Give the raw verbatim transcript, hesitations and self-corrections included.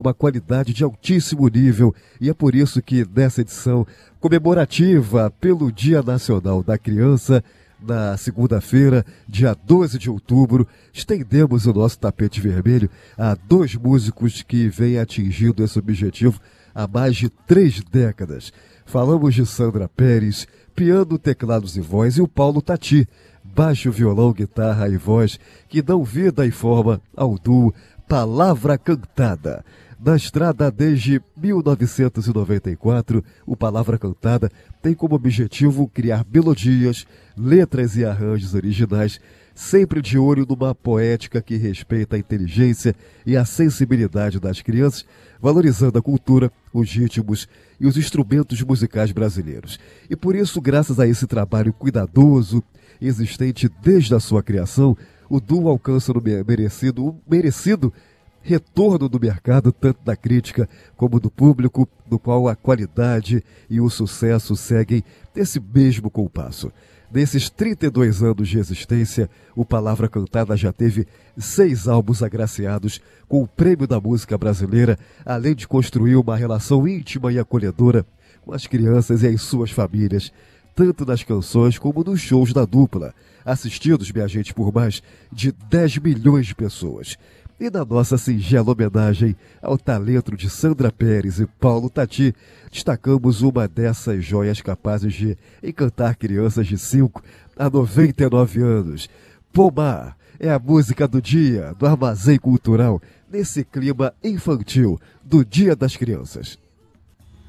uma qualidade de altíssimo nível, e é por isso que nessa edição comemorativa pelo Dia Nacional da Criança, na segunda-feira, dia doze de outubro, estendemos o nosso tapete vermelho a dois músicos que vêm atingindo esse objetivo há mais de três décadas. Falamos de Sandra Pérez, piano, teclados e voz, e o Paulo Tati, baixo, violão, guitarra e voz, que dão vida e forma ao duo Palavra Cantada. Na estrada desde mil novecentos e noventa e quatro, o Palavra Cantada tem como objetivo criar melodias, letras e arranjos originais, sempre de olho numa poética que respeita a inteligência e a sensibilidade das crianças, valorizando a cultura, os ritmos e os instrumentos musicais brasileiros. E por isso, graças a esse trabalho cuidadoso, existente desde a sua criação, o duo alcança no merecido, um merecido retorno do mercado, tanto da crítica como do público, no qual a qualidade e o sucesso seguem nesse mesmo compasso. Nesses trinta e dois anos de existência, o Palavra Cantada já teve seis álbuns agraciados com o Prêmio da Música Brasileira, além de construir uma relação íntima e acolhedora com as crianças e as suas famílias, tanto nas canções como nos shows da dupla, assistidos, minha gente, por mais de dez milhões de pessoas. E na nossa singela homenagem ao talento de Sandra Pérez e Paulo Tati, destacamos uma dessas joias capazes de encantar crianças de cinco a noventa e nove anos. Pomar é a música do dia, do Armazém Cultural, nesse clima infantil do Dia das Crianças.